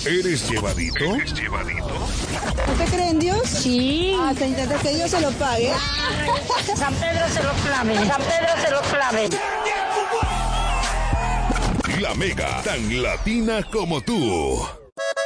¿Eres llevadito? ¿No te creen Dios? Sí. Ah, te intentas que Dios se lo pague. San Pedro se lo clave. San Pedro se lo clave. La Mega, tan latina como tú.